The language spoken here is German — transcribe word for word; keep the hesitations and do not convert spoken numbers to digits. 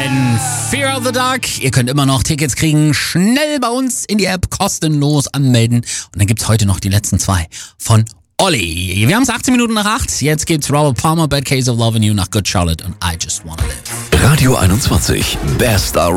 Band, Fear of the Dark. Ihr könnt immer noch Tickets kriegen. Schnell bei uns in die App kostenlos anmelden. Und dann gibt's heute noch die letzten zwei von Olli. Wir haben es achtzehn Minuten nach acht. Jetzt gibt's Robert Palmer, Bad Case of Lovin' You nach Good Charlotte und I Just Wanna Live. Radio einundzwanzig, Best